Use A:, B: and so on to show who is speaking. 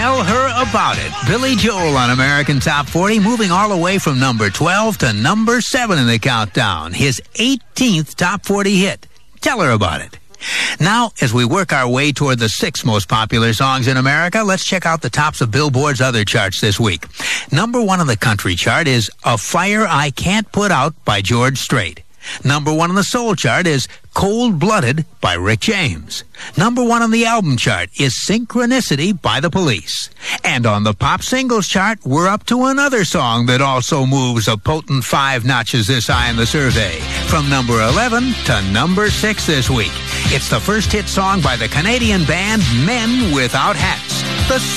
A: Tell Her About It. Billy Joel on American Top 40, moving all the way from number 12 to number 7 in the countdown. His 18th Top 40 hit. Tell Her About It. Now, as we work our way toward the 6 most popular songs in America, let's check out the tops of Billboard's other charts this week. Number 1 on the country chart is A Fire I Can't Put Out by George Strait. Number 1 on the soul chart is Cold Blooded by Rick James. Number 1 on the album chart is Synchronicity by The Police. And on the pop singles chart, we're up to another song that also moves a potent 5 notches this high in the survey. From number 11 to number 6 this week. It's the first hit song by the Canadian band Men Without Hats. The